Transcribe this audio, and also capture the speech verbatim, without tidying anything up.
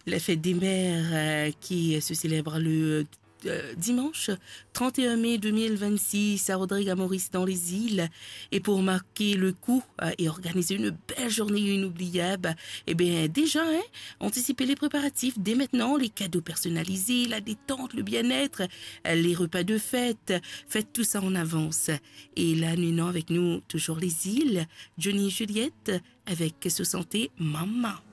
La fête des mères euh, qui se célèbre le euh, dimanche trente et un mai deux mille vingt-six à Rodrigue-à-Maurice dans les îles. Et pour marquer le coup euh, et organiser une belle journée inoubliable, eh bien déjà, hein, anticiper les préparatifs dès maintenant, les cadeaux personnalisés, la détente, le bien-être, euh, les repas de fête. Faites tout ça en avance. Et là, nous avons avec nous toujours les îles, Johnny et Juliette avec Se Santé Maman.